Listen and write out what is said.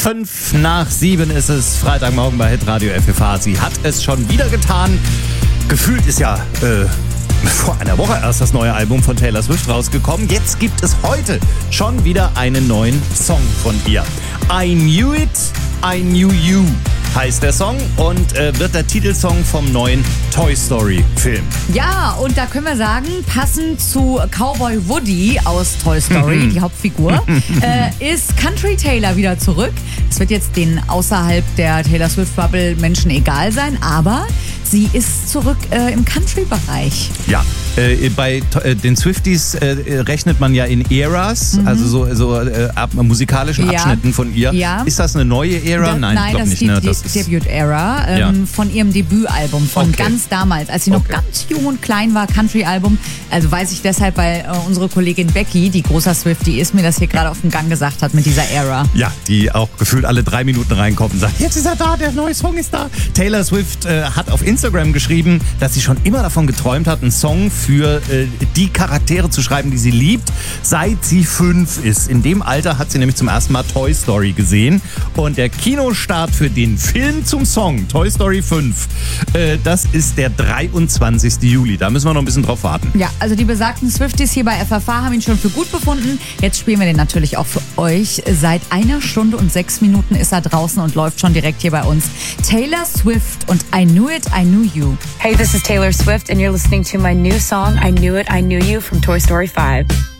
5:05 ist es, Freitagmorgen bei Hitradio FFH. Sie hat es schon wieder getan. Gefühlt ist ja vor einer Woche erst das neue Album von Taylor Swift rausgekommen. Jetzt gibt es heute schon wieder einen neuen Song von ihr. I Knew It, I Knew You heißt der Song und wird der Titelsong vom neuen Toy Story Film. Ja, und da können wir sagen, passend zu Cowboy Woody aus Toy Story, die Hauptfigur, ist Country Taylor wieder zurück. Es wird jetzt den außerhalb der Taylor Swift Bubble Menschen egal sein, aber sie ist zurück im Country-Bereich. Ja, bei den Swifties rechnet man ja in Eras, also so musikalischen Abschnitten von ihr. Ja. Ist das eine neue Ära? Nein, ich glaube nicht. Das ist die Debüt-Ära von ihrem Debütalbum von ganz damals, als sie noch ganz jung und klein war, Country-Album. Also weiß ich deshalb, weil unsere Kollegin Becky, die großer Swiftie ist, mir das hier gerade auf den Gang gesagt hat mit dieser Ära. Ja, die auch gefühlt alle 3 Minuten reinkommt und sagt, jetzt ist er da, der neue Song ist da. Taylor Swift hat auf Instagram geschrieben, dass sie schon immer davon geträumt hat, einen Song für die Charaktere zu schreiben, die sie liebt, seit sie 5 ist. In dem Alter hat sie nämlich zum ersten Mal Toy Story gesehen. Und der Kinostart für den Film zum Song, Toy Story 5, das ist der 23. Juli. Da müssen wir noch ein bisschen drauf warten. Ja, also die besagten Swifties hier bei FFH haben ihn schon für gut befunden. Jetzt spielen wir den natürlich auch für euch. Seit 1 Stunde und 6 Minuten ist er draußen und läuft schon direkt hier bei uns. Taylor Swift und I Knew It, I Knew You. Hey, this is Taylor Swift and you're listening to my new song, I Knew It, I Knew You from Toy Story 5.